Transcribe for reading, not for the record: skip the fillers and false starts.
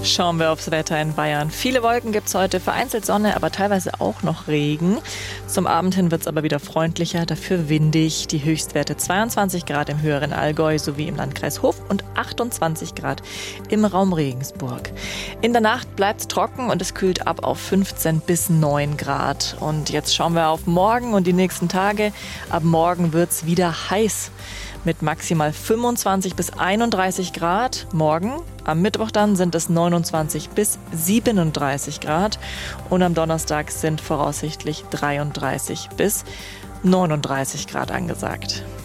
Schauen wir aufs Wetter in Bayern. Viele Wolken gibt es heute, vereinzelt Sonne, aber teilweise auch noch Regen. Zum Abend hin wird es aber wieder freundlicher, dafür windig. Die Höchstwerte 22 Grad im höheren Allgäu sowie im Landkreis Hof und 28 Grad im Raum Regensburg. In der Nacht bleibt es trocken und es kühlt ab auf 15 bis 9 Grad. Und jetzt schauen wir auf morgen und die nächsten Tage. Ab morgen wird es wieder heiß mit maximal 25 bis 31 Grad. Morgen, am Mittwoch dann, sind es 29 bis 37 Grad. Und am Donnerstag sind voraussichtlich 33 bis 39 Grad angesagt.